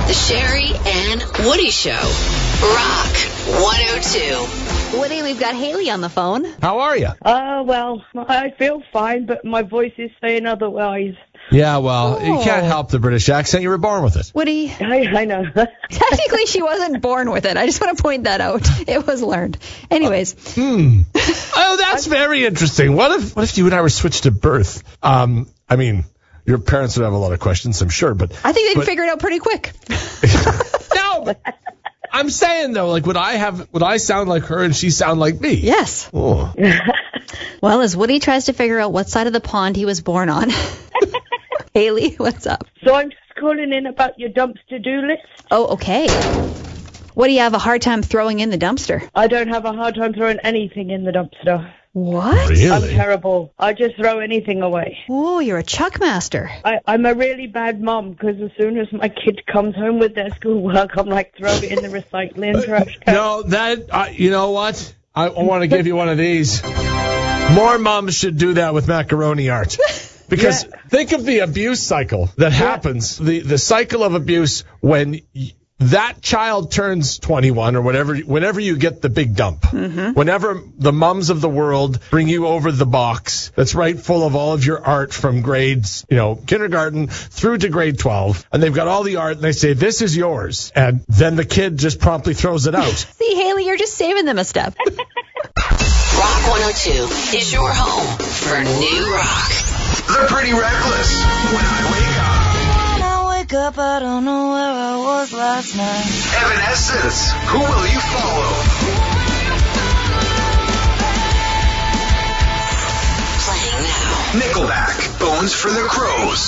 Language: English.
The Sherry and Woody Show. Rock 102. Woody, we've got Haley on the phone. How are you? Well, I feel fine, but my voice is saying otherwise. Yeah, well, you can't help the British accent. You were born with it. Woody, I know. technically she wasn't born with it. I just want to point that out. It was learned. Anyways. Oh, that's very interesting. What if you and I were switched at birth? I mean, your parents would have a lot of questions, I'm sure, but I think they'd figure it out pretty quick. No, but I'm saying though, like, would I sound like her and she sound like me? Yes. Oh. Well, as Woody tries to figure out what side of the pond he was born on. Haley, what's up? So I'm just calling in about your dumpster do list. Oh, okay. What do you have a hard time throwing in the dumpster? I don't have a hard time throwing anything in the dumpster. What? Really? I'm terrible. I just throw anything away. Oh, you're a chuck master. I'm a really bad mom because as soon as my kid comes home with their schoolwork, I'm like, throw it in the recycling trash can. No, you know what? I want to give you one of these. More moms should do that with macaroni art. Because think of the abuse cycle that happens, the cycle of abuse when that child turns 21 or whenever you get the big dump. Mm-hmm. Whenever the mums of the world bring you over the box that's right full of all of your art from grades, kindergarten through to grade 12, and they've got all the art and they say, this is yours. And then the kid just promptly throws it out. See, Haley, you're just saving them a step. Rock 102 is your home for new rock. They're pretty reckless when I wake up. When I wake up, I don't know where I was last night. Evanescence, who will you follow? Playing now. Nickelback, Bones for the Crows.